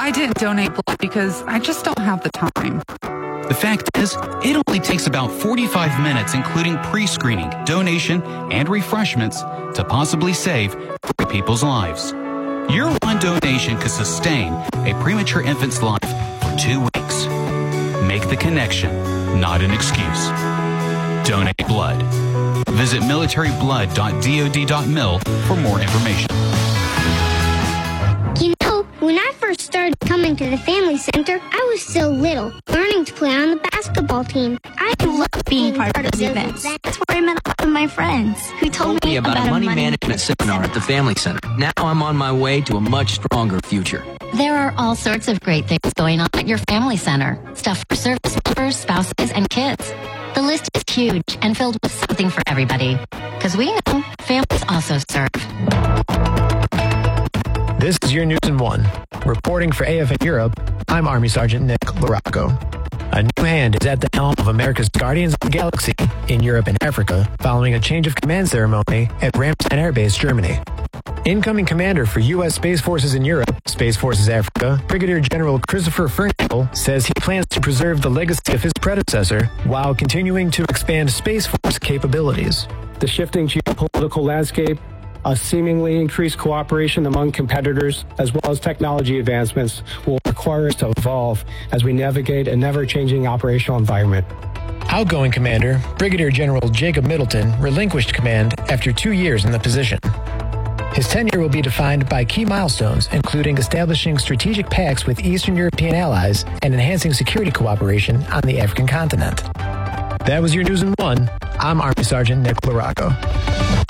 I didn't donate blood because I just don't have the time. The fact is, it only takes about 45 minutes, including pre-screening, donation, and refreshments, to possibly save 3 people's lives. Your one donation could sustain a premature infant's life for 2 weeks. Make the connection, not an excuse. Donate blood. Visit militaryblood.dod.mil for more information. You know, when I first started coming to the Family Center, I was still little, learning to play on the basketball team. I love being part of those events. That's where I met a lot of my friends who told me about a money management seminar at the Family Center. Now I'm on my way to a much stronger future. There are all sorts of great things going on at your Family Center. Stuff for service members, spouses, and kids. The list is huge and filled with something for everybody. Because we know families also serve. This is your News in 1. Reporting for AFN Europe, I'm Army Sergeant Nick Larocco. A new hand is at the helm of America's Guardians of the Galaxy in Europe and Africa following a change of command ceremony at Ramstein Air Base, Germany. Incoming commander for U.S. Space Forces in Europe, Space Forces Africa, Brigadier General Christopher Fernandel says he plans to preserve the legacy of his predecessor while continuing to expand Space Force capabilities. The shifting geopolitical landscape, a seemingly increased cooperation among competitors, as well as technology advancements, will require us to evolve as we navigate a never-changing operational environment. Outgoing Commander, Brigadier General Jacob Middleton, relinquished command after 2 years in the position. His tenure will be defined by key milestones, including establishing strategic pacts with Eastern European allies and enhancing security cooperation on the African continent. That was your News in 1. I'm Army Sergeant Nick Larocco.